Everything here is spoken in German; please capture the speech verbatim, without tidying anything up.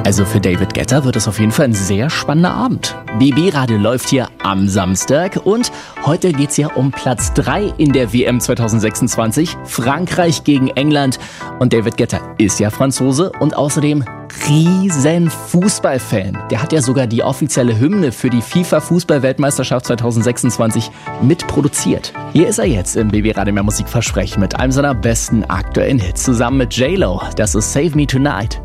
Also für David Guetta wird es auf jeden Fall ein sehr spannender Abend. B B-Radio läuft hier am Samstag und heute geht's ja um Platz drei in der W M zwanzig sechsundzwanzig. Frankreich gegen England. Und David Guetta ist ja Franzose und außerdem riesen Fußballfan. Der hat ja sogar die offizielle Hymne für die FIFA-Fußball-Weltmeisterschaft zwanzig sechsundzwanzig mitproduziert. Hier ist er jetzt im B B-Radio Mehr Musik versprechen mit einem seiner besten aktuellen Hits zusammen mit J-Lo. Das ist Save Me Tonight.